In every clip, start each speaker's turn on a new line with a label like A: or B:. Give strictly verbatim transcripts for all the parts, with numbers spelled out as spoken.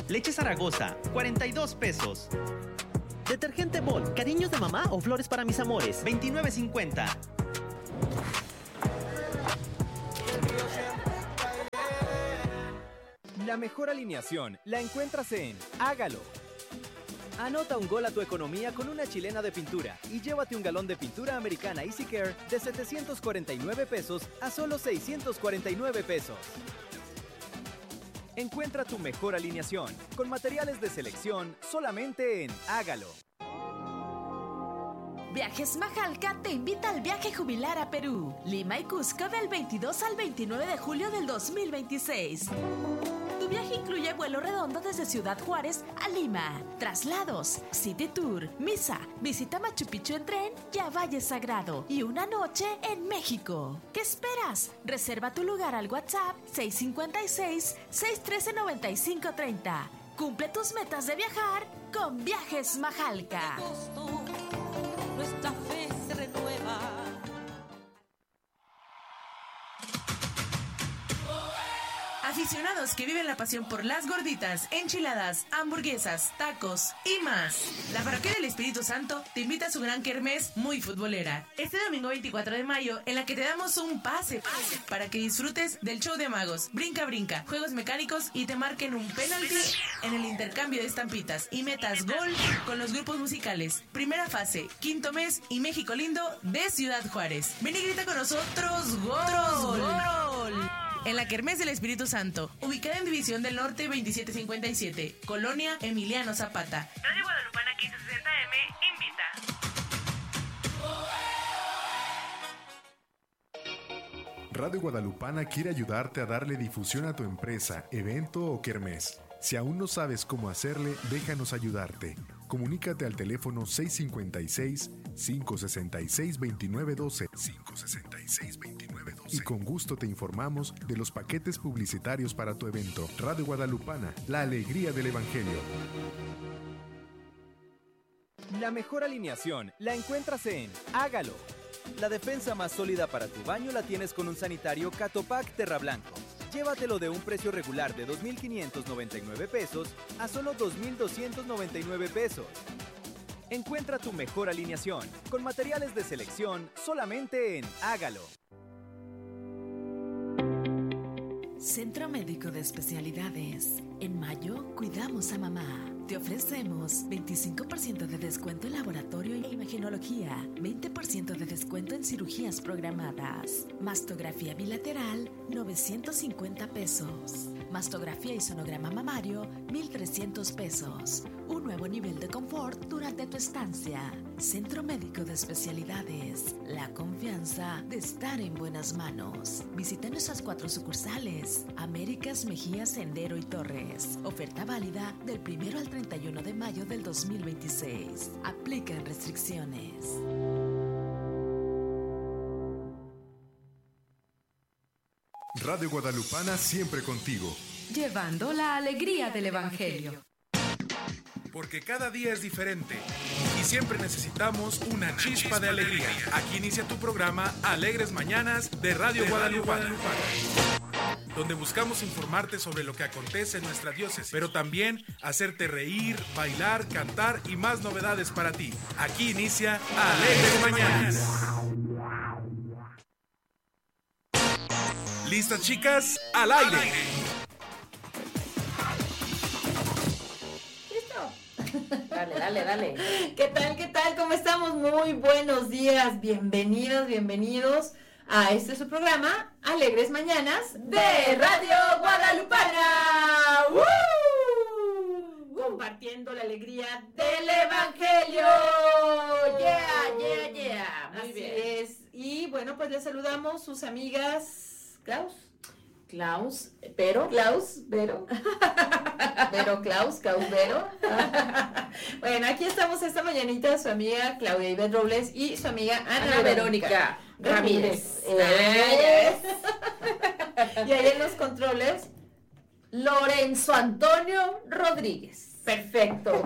A: Leche Zaragoza, cuarenta y dos pesos.
B: Detergente Bol, cariños de mamá o flores para mis amores,
A: veintinueve cincuenta.
C: La mejor alineación la encuentras en Hágalo. Anota un gol a tu economía con una chilena de pintura y llévate un galón de pintura americana Easy Care de setecientos cuarenta y nueve pesos a solo seiscientos cuarenta y nueve pesos. Encuentra tu mejor alineación con materiales de selección solamente en Hágalo.
D: Viajes Majalca te invita al viaje jubilar a Perú, Lima y Cusco del veintidós al veintinueve de julio del dos mil veintiséis. Tu viaje incluye vuelo redondo desde Ciudad Juárez a Lima, traslados, City Tour, misa, visita Machu Picchu en tren y a Valle Sagrado y una noche en México. ¿Qué esperas? Reserva tu lugar al WhatsApp seis cinco seis, seis uno tres, nueve cinco tres cero. Cumple tus metas de viajar con Viajes Majalca.
E: Nuestra fe se renueva.
F: Aficionados que viven la pasión por las gorditas, enchiladas, hamburguesas, tacos y más. La Parroquia del Espíritu Santo te invita a su gran kermés muy futbolera. Este domingo veinticuatro de mayo, en la que te damos un pase para que disfrutes del show de magos, brinca brinca, juegos mecánicos y te marquen un penalti en el intercambio de estampitas y metas gol con los grupos musicales. Primera fase, Quinto Mes y México Lindo de Ciudad Juárez. Ven y grita con nosotros ¡Gol! ¡Gol! En la Kermés del Espíritu Santo, ubicada en División del Norte veintisiete cincuenta y siete, Colonia Emiliano Zapata. Radio Guadalupana quince sesenta eme invita.
G: Radio Guadalupana quiere ayudarte a darle difusión a tu empresa, evento o kermés. Si aún no sabes cómo hacerle, déjanos ayudarte. Comunícate al teléfono seis cinco seis, cinco seis seis, dos nueve uno dos, cinco seis seis, dos nueve uno dos y con gusto te informamos de los paquetes publicitarios para tu evento. Radio Guadalupana, la alegría del Evangelio.
C: La mejor alineación la encuentras en Hágalo. La defensa más sólida para tu baño la tienes con un sanitario Catopac Terra Blanco. Llévatelo de un precio regular de dos mil quinientos noventa y nueve pesos a solo dos mil doscientos noventa y nueve pesos. Encuentra tu mejor alineación con materiales de selección solamente en Hágalo.
D: Centro Médico de Especialidades. En mayo, cuidamos a mamá. Te ofrecemos veinticinco por ciento de descuento en laboratorio e imagenología, veinte por ciento de descuento en cirugías programadas. Mastografía bilateral, novecientos cincuenta pesos. Mastografía y sonograma mamario, mil trescientos pesos. Un nuevo nivel de confort durante tu estancia. Centro Médico de Especialidades. La confianza de estar en buenas manos. Visita nuestras cuatro sucursales. Américas, Mejía, Sendero y Torres. Oferta válida del primero al treinta y uno de mayo del dos mil veintiséis. Aplican restricciones.
G: Radio Guadalupana siempre contigo.
H: Llevando la alegría del Evangelio.
I: Porque cada día es diferente y siempre necesitamos una chispa de alegría. Aquí inicia tu programa Alegres Mañanas de Radio Guadalupana, donde buscamos informarte sobre lo que acontece en nuestra diócesis, pero también hacerte reír, bailar, cantar y más novedades para ti. Aquí inicia Alegres Mañanas. ¿Listas, chicas? ¡Al aire!
J: Dale, dale, dale. ¿Qué tal, qué tal? ¿Cómo estamos? Muy buenos días. Bienvenidas, bienvenidos a este su programa, Alegres Mañanas de Radio Guadalupana. ¡Woo! Compartiendo la alegría del Evangelio. Yeah, yeah, yeah. Muy Así bien. es. Y bueno, pues les saludamos sus amigas Klaus. Klaus, pero, Klaus, Vero, Vero, Klaus, Klaus, Vero. Bueno, aquí estamos esta mañanita, su amiga Claudia Ivette Robles y su amiga Ana, Ana Verónica, Verónica Ramírez. Ramírez. Y ahí en los controles, Lorenzo Antonio Rodríguez. Perfecto.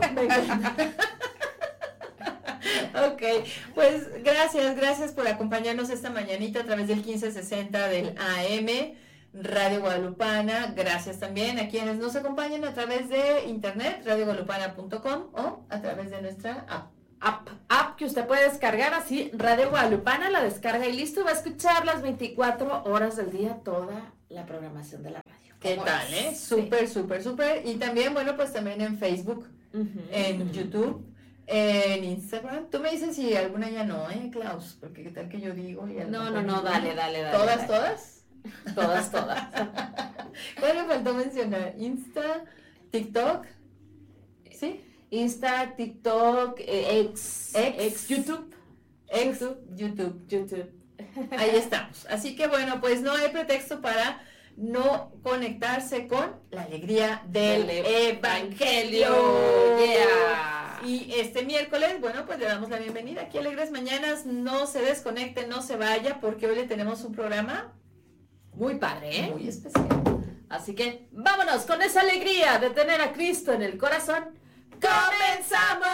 J: Ok, pues gracias, gracias por acompañarnos esta mañanita a través del quince sesenta del A M. Radio Guadalupana. Gracias también a quienes nos acompañan a través de internet, radio guadalupana punto com, o a través de nuestra app.
K: App, app que usted puede descargar así, Radio Guadalupana, la descarga y listo, va a escuchar las veinticuatro horas del día toda la programación de la radio.
J: ¿Qué tal, eh? Súper, sí. súper, súper. Y también, bueno, pues también en Facebook, uh-huh, en uh-huh. YouTube, en Instagram. Tú me dices si alguna ya no, ¿eh, Klaus? Porque qué tal que yo digo. Y
K: no, no, no, dale, dale, dale.
J: ¿Todas,
K: dale.
J: todas?
K: Todas, todas.
J: ¿Cuál me faltó mencionar? Insta, TikTok, ¿sí?
K: Insta, TikTok, eh, ex,
J: ex,
K: ex, YouTube,
J: ex, YouTube,
K: YouTube.
J: Ahí estamos. Así que bueno, pues no hay pretexto para no conectarse con la alegría del, del Evangelio.
K: Yeah.
J: Y este miércoles, bueno, pues le damos la bienvenida aquí a Alegres Mañanas. No se desconecte, no se vaya, porque hoy le tenemos un programa
K: muy padre, ¿eh?
J: Muy especial.
K: Así que vámonos con esa alegría de tener a Cristo en el corazón. ¡Comenzamos!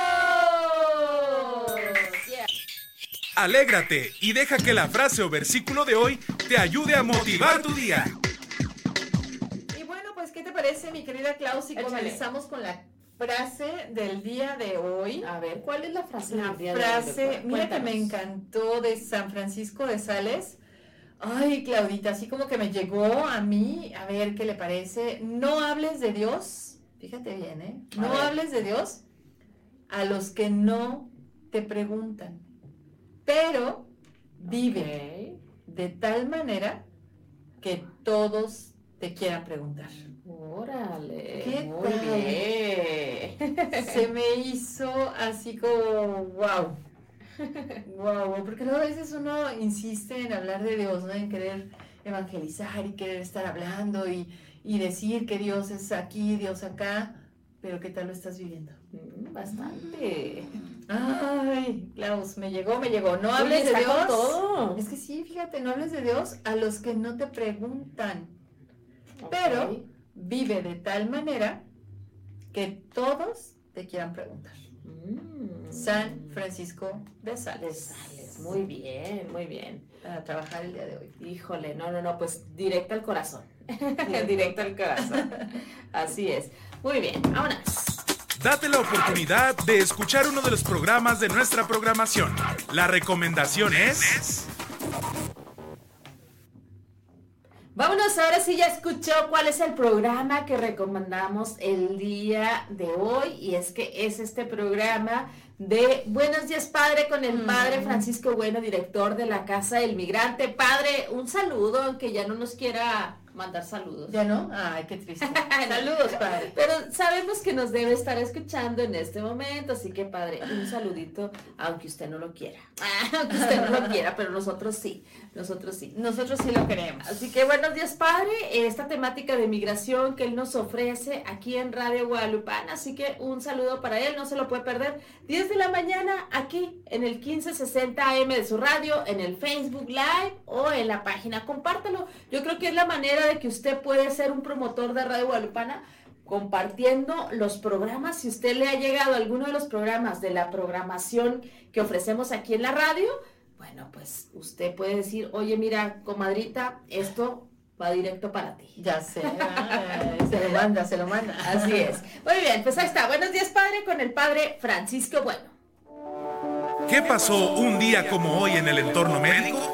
I: Yeah. Alégrate y deja que la frase o versículo de hoy te ayude a motivar tu día.
J: Y bueno, pues, ¿qué te parece, mi querida Klaus? Si comenzamos con la frase del día de hoy.
K: A ver, ¿cuál es la frase
J: la
K: del día
J: frase,
K: de hoy?
J: Mira que me encantó, de San Francisco de Sales. Ay, Claudita, así como que me llegó a mí, a ver qué le parece. No hables de Dios. Fíjate bien, ¿eh? No hables de Dios a los que no te preguntan, pero vive okay. de tal manera que todos te quieran preguntar.
K: Órale,
J: ¿Qué
K: muy
J: tal? Bien. Se me hizo así como, wow, wow, porque luego a veces uno insiste en hablar de Dios, ¿no? En querer evangelizar y querer estar hablando y y decir que Dios es aquí, Dios acá, pero ¿qué tal lo estás viviendo?
K: Mm, bastante.
J: Ay, Klaus, me llegó, me llegó. No hables
K: Oye,
J: de Dios.
K: Todo.
J: Es que sí, fíjate, no hables de Dios a los que no te preguntan. Okay. Pero vive de tal manera que todos te quieran preguntar. Mm. San Francisco de Sales.
K: De Sales. Muy bien, muy bien.
J: Para trabajar el día de hoy.
K: Híjole, no, no, no, pues directo al corazón. Directo al corazón. Así es. Muy bien, vámonos.
I: Date la oportunidad de escuchar uno de los programas de nuestra programación. La recomendación es...
K: Vámonos, ahora sí ya escuchó cuál es el programa que recomendamos el día de hoy. Y es que es este programa de Buenos Días, Padre, con el Padre Francisco Bueno, director de la Casa del Migrante. Padre, un saludo, aunque ya no nos quiera mandar saludos.
J: ¿Ya no? Ay, qué triste. Saludos, Padre.
K: Pero sabemos que nos debe estar escuchando en este momento, así que, Padre, un saludito, aunque usted no lo quiera. Aunque usted no lo quiera, pero nosotros sí, nosotros sí.
J: Nosotros sí lo queremos.
K: Así que, buenos días, Padre, esta temática de migración que él nos ofrece aquí en Radio Guadalupana, así que un saludo para él, no se lo puede perder. diez de la mañana, aquí, en el quince sesenta A M de su radio, en el Facebook Live o en la página. Compártalo. Yo creo que es la manera de que usted puede ser un promotor de Radio Guadalupana, compartiendo los programas. Si usted le ha llegado a alguno de los programas de la programación que ofrecemos aquí en la radio, bueno, pues usted puede decir, oye, mira, comadrita, esto va directo para ti.
J: Ya sé, se lo manda, se lo manda.
K: Así es. Muy bien, pues ahí está. Buenos días, Padre, con el Padre Francisco Bueno.
I: ¿Qué pasó un día como hoy en el entorno médico?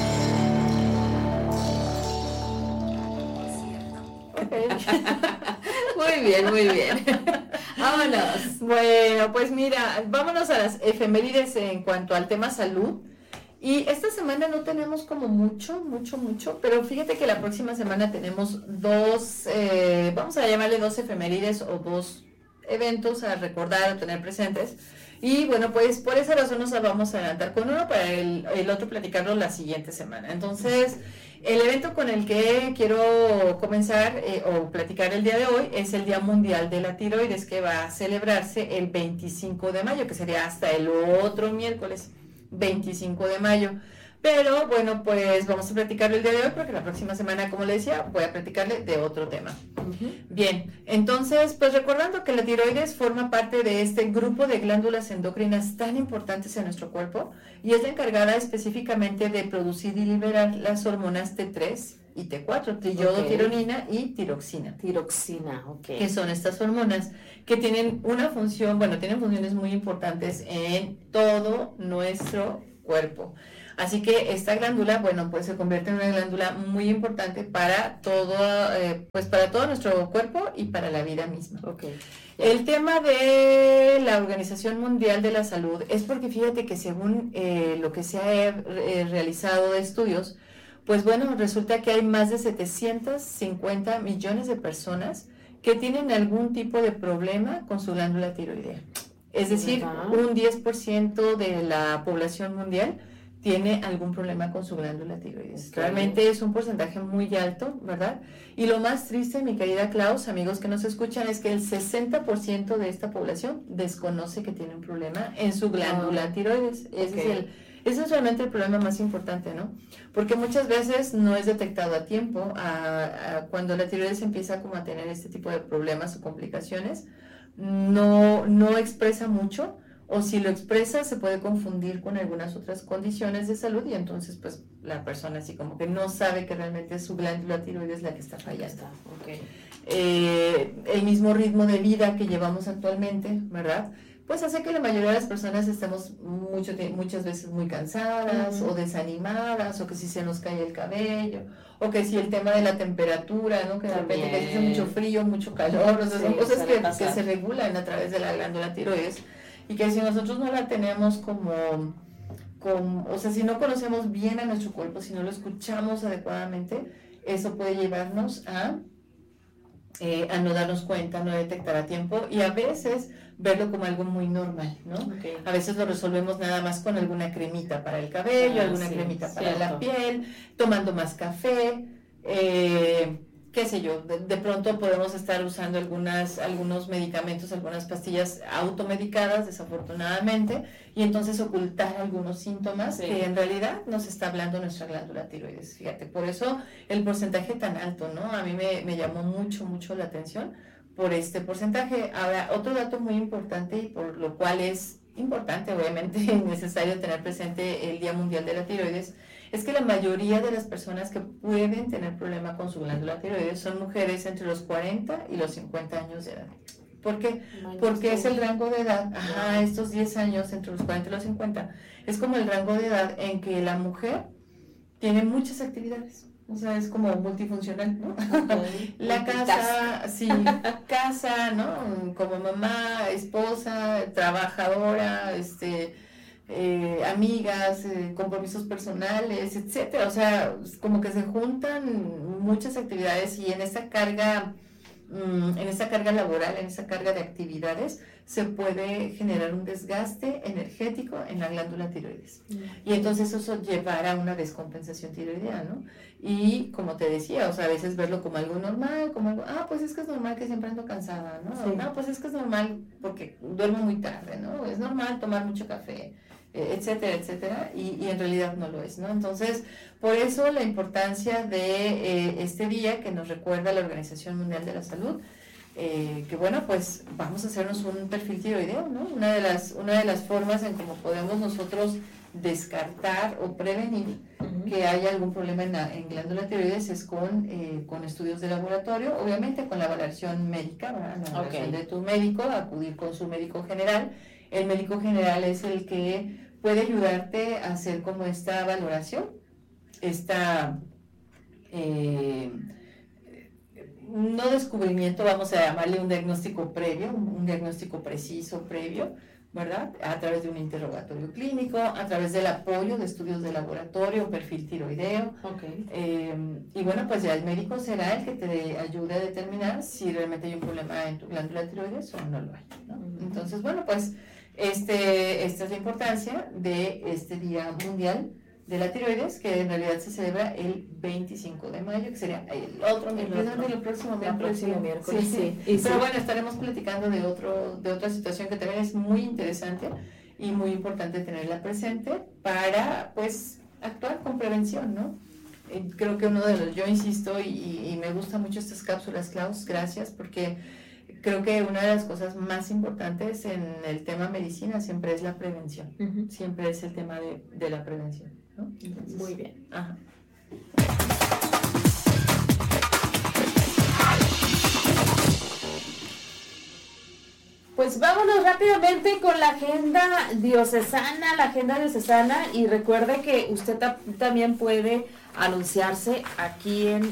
K: Muy bien, muy bien. Vámonos.
J: Bueno, pues mira, vámonos a las efemérides en cuanto al tema salud. Y esta semana no tenemos como mucho, mucho, mucho, pero fíjate que la próxima semana tenemos dos, eh, vamos a llamarle dos efemérides o dos eventos a recordar, a tener presentes. Y bueno, pues por esa razón nos vamos a adelantar con uno para el, el otro platicarlo la siguiente semana. Entonces, el evento con el que quiero comenzar eh, o platicar el día de hoy es el Día Mundial de la Tiroides, que va a celebrarse el veinticinco de mayo, que sería hasta el otro miércoles, veinticinco de mayo. Pero bueno, pues vamos a platicarlo el día de hoy porque la próxima semana, como le decía, voy a platicarle de otro tema. Uh-huh. Bien, entonces, pues recordando que la tiroides forma parte de este grupo de glándulas endocrinas tan importantes en nuestro cuerpo y es la encargada específicamente de producir y liberar las hormonas T tres y T cuatro, triiodotironina okay. y tiroxina.
K: Tiroxina, ok.
J: Que son estas hormonas que tienen una función, bueno, tienen funciones muy importantes en todo nuestro cuerpo. Así que esta glándula, bueno, pues se convierte en una glándula muy importante para todo, eh, pues para todo nuestro cuerpo y para la vida misma.
K: Okay.
J: El tema de la Organización Mundial de la Salud es porque fíjate que según eh, lo que se ha eh, realizado de estudios, pues bueno, resulta que hay más de setecientos cincuenta millones de personas que tienen algún tipo de problema con su glándula tiroidea. Es decir, uh-huh. un diez por ciento de la población mundial tiene algún problema con su glándula tiroides. Okay. Realmente es un porcentaje muy alto, ¿verdad? Y lo más triste, mi querida Klaus, amigos que nos escuchan, es que el sesenta por ciento de esta población desconoce que tiene un problema en su glándula oh. tiroides. Ese, okay. es el, ese es realmente el problema más importante, ¿no? Porque muchas veces no es detectado a tiempo. A, a, cuando la tiroides empieza como a tener este tipo de problemas o complicaciones, no, no expresa mucho, o si lo expresa se puede confundir con algunas otras condiciones de salud y entonces pues la persona así como que no sabe que realmente es su glándula tiroides la que está fallando.
K: Okay.
J: Eh, el mismo ritmo de vida que llevamos actualmente, ¿verdad? Pues hace que la mayoría de las personas estemos mucho, muchas veces muy cansadas uh-huh. o desanimadas, o que si se nos cae el cabello, o que si el tema de la temperatura, ¿no? Que de repente que hace mucho frío, mucho calor, o sea, sí, son cosas que, que se regulan a través de la glándula tiroides. Y que si nosotros no la tenemos como, como, o sea, si no conocemos bien a nuestro cuerpo, si no lo escuchamos adecuadamente, eso puede llevarnos a, eh, a no darnos cuenta, no detectar a tiempo y a veces verlo como algo muy normal, ¿no? Okay. A veces lo resolvemos nada más con alguna cremita para el cabello, ah, alguna sí, cremita para cierto. La piel, tomando más café, eh, qué sé yo, de, de pronto podemos estar usando algunas, algunos medicamentos, algunas pastillas automedicadas, desafortunadamente, y entonces ocultar algunos síntomas sí. que en realidad nos está hablando nuestra glándula tiroides. Fíjate, por eso el porcentaje tan alto, ¿no? A mí me, me llamó mucho, mucho la atención por este porcentaje. Ahora, otro dato muy importante y por lo cual es importante, obviamente, necesario tener presente el Día Mundial de la Tiroides, es que la mayoría de las personas que pueden tener problema con su glándula tiroides son mujeres entre los cuarenta y los cincuenta años de edad. ¿Por qué? Porque es el rango de edad, ajá, estos diez años entre los cuarenta y los cincuenta, es como el rango de edad en que la mujer tiene muchas actividades. O sea, es como multifuncional, ¿no? Okay. La casa, sí, casa, ¿no? Como mamá, esposa, trabajadora, este... Eh, amigas, eh, compromisos personales, etcétera. O sea, como que se juntan muchas actividades y en esa carga, mmm, en esa carga laboral, en esa carga de actividades, se puede generar un desgaste energético en la glándula tiroides. Mm. Y entonces eso llevará a una descompensación tiroidea, ¿no? Y como te decía, o sea, a veces verlo como algo normal, como algo, ah, pues es que es normal que siempre ando cansada, ¿no? Sí. No, pues es que es normal porque duermo muy tarde, ¿no? Es normal tomar mucho café, etcétera, etcétera, y, y en realidad no lo es, ¿no? Entonces, por eso la importancia de eh, este día que nos recuerda la Organización Mundial de la Salud, eh, que bueno, pues vamos a hacernos un perfil tiroideo, ¿no? Una de las, una de las formas en cómo podemos nosotros descartar o prevenir uh-huh. que haya algún problema en, la, en glándula tiroides es con, eh, con estudios de laboratorio, obviamente con la valoración médica, ¿verdad? La valoración okay. de tu médico, acudir con su médico general. El médico general es el que puede ayudarte a hacer como esta valoración, esta, eh, no descubrimiento, vamos a llamarle un diagnóstico previo, un diagnóstico preciso previo, ¿verdad? A través de un interrogatorio clínico, a través del apoyo de estudios de laboratorio, perfil tiroideo. Okay. Eh, y bueno, pues ya el médico será el que te ayude a determinar si realmente hay un problema en tu glándula tiroides o no lo hay, ¿no? Uh-huh. Entonces, bueno, pues Este, esta es la importancia de este Día Mundial de la Tiroides, que en realidad se celebra el veinticinco de mayo, que sería el otro miércoles, el, el próximo miércoles. El próximo miércoles, sí. sí. sí. Pero sí. bueno, estaremos platicando de, otro, de otra situación que también es muy interesante y muy importante tenerla presente para, pues, actuar con prevención, ¿no? Eh, creo que uno de los, yo insisto, y, y me gustan mucho estas cápsulas, Klaus, gracias, porque creo que una de las cosas más importantes en el tema medicina siempre es la prevención, uh-huh. siempre es el tema de, de la prevención, ¿no? Entonces,
K: muy bien.
J: Ajá.
K: pues vámonos rápidamente con la agenda diocesana, la agenda diocesana, y recuerde que usted ta- también puede anunciarse aquí en,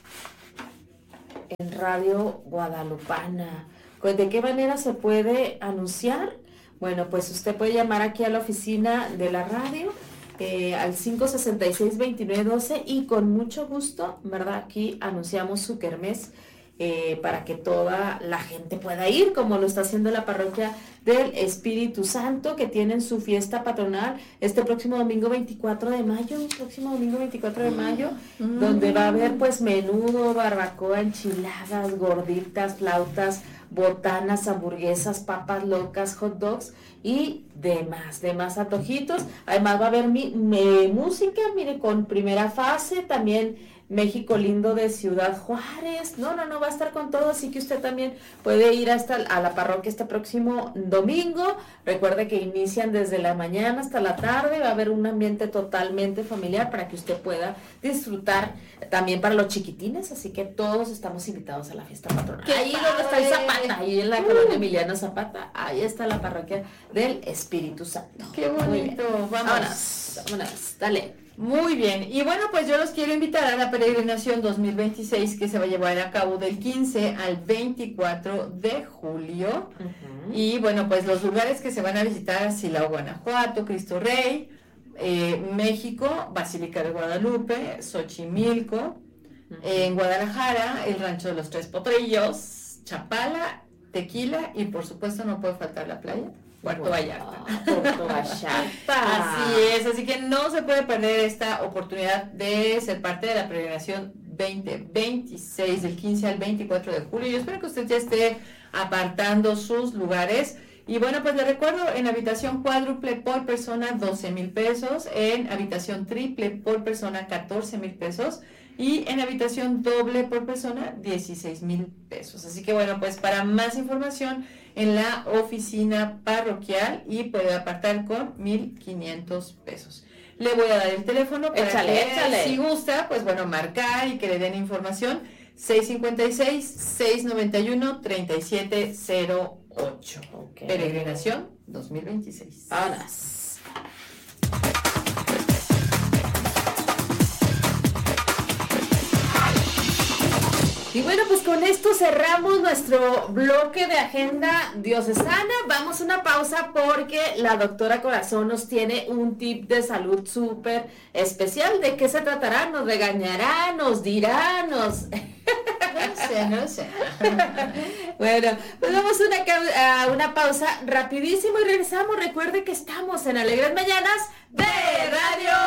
K: en Radio Guadalupana. ¿De qué manera se puede anunciar? Bueno, pues usted puede llamar aquí a la oficina de la radio, eh, al cinco sesenta y seis, veintinueve doce, y con mucho gusto, ¿verdad? Aquí anunciamos su kermés eh, para que toda la gente pueda ir, como lo está haciendo la parroquia del Espíritu Santo, que tienen su fiesta patronal este próximo domingo veinticuatro de mayo, próximo domingo veinticuatro de mayo, mm. donde va a haber pues menudo, barbacoa, enchiladas, gorditas, flautas, botanas, hamburguesas, papas locas, hot dogs y demás, demás antojitos. Además va a haber mi, mi música, mire, con Primera Fase, también México Lindo de Ciudad Juárez. No, no, no, va a estar con todo, así que usted también puede ir hasta a la parroquia este próximo domingo. Recuerde que inician desde la mañana hasta la tarde, va a haber un ambiente totalmente familiar para que usted pueda disfrutar, también para los chiquitines, así que todos estamos invitados a la fiesta patronal. Ahí donde está el Zapata, ahí en la uh. colonia Emiliano Zapata, ahí está la parroquia del Espíritu Santo.
J: Qué bonito, vamos.
K: Vámonos, vámonos, dale.
J: Muy bien, y bueno, pues yo los quiero invitar a la peregrinación dos mil veintiséis que se va a llevar a cabo del quince al veinticuatro de julio. Uh-huh. Y bueno, pues los lugares que se van a visitar: Silao, Guanajuato, Cristo Rey, eh, México, Basílica de Guadalupe, Xochimilco, uh-huh. eh, en Guadalajara, el Rancho de los Tres Potrillos, Chapala, Tequila y por supuesto no puede faltar la playa. Puerto Vallarta.
K: Puerto Vallarta.
J: Así es, así que no se puede perder esta oportunidad de ser parte de la peregrinación veinte veintiséis, del quince al veinticuatro de julio. Yo espero que usted ya esté apartando sus lugares. Y bueno, pues le recuerdo, en habitación cuádruple por persona doce mil pesos, en habitación triple por persona catorce mil pesos y en habitación doble por persona dieciséis mil pesos. Así que bueno, pues para más información en la oficina parroquial y puede apartar con mil quinientos pesos. Le voy a dar el teléfono para
K: échale,
J: que,
K: échale.
J: si gusta, pues bueno, marcar y que le den información. seis cinco seis, seis nueve uno, tres siete cero ocho. Okay. Peregrinación dos mil veintiséis.
K: Ahora. Y bueno, pues con esto cerramos nuestro bloque de agenda diocesana. Vamos a una pausa porque la doctora Corazón nos tiene un tip de salud súper especial. ¿De qué se tratará? ¿Nos regañará? ¿Nos dirá? ¿Nos...?
J: No sé, no sé.
K: Bueno, pues vamos a una, a una pausa rapidísimo y regresamos. Recuerde que estamos en Alegres Mañanas de Radio